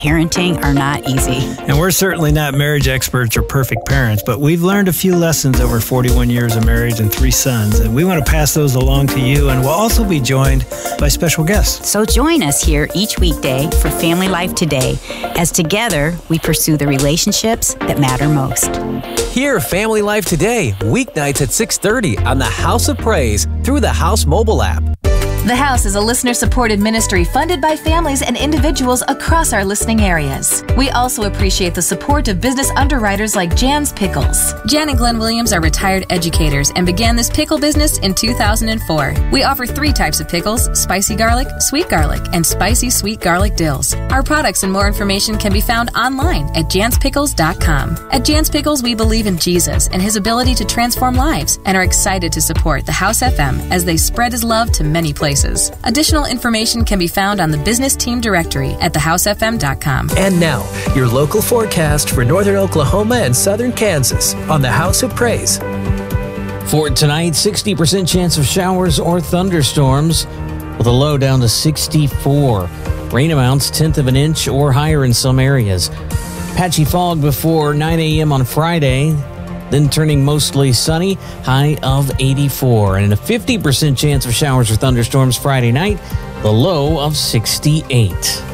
parenting are not easy. And we're certainly not marriage experts or perfect parents, but we've learned a few lessons over 41 years of marriage and 3 sons, and we want to pass those along to you, and we'll also be joined by special guests. So join us here each weekday for Family Life Today, as together we pursue the relationships that matter most. Hear Family Life Today, weeknights at 6:30 on the House of Praise through the House mobile app. The House is a listener-supported ministry funded by families and individuals across our listening areas. We also appreciate the support of business underwriters like Jan's Pickles. Jan and Glenn Williams are retired educators and began this pickle business in 2004. We offer 3 types of pickles: spicy garlic, and spicy sweet garlic dills. Our products and more information can be found online at janspickles.com. At Jan's Pickles, we believe in Jesus and His ability to transform lives and are excited to support the House FM as they spread His love to many places. Additional information can be found on the business team directory at thehousefm.com. And now, your local forecast for northern Oklahoma and southern Kansas on the House of Praise. For tonight, 60% chance of showers or thunderstorms with a low down to 64. Rain amounts 1/10 of an inch or higher in some areas. Patchy fog before 9 a.m. on Friday, then turning mostly sunny, high of 84. And a 50% chance of showers or thunderstorms Friday night, the low of 68.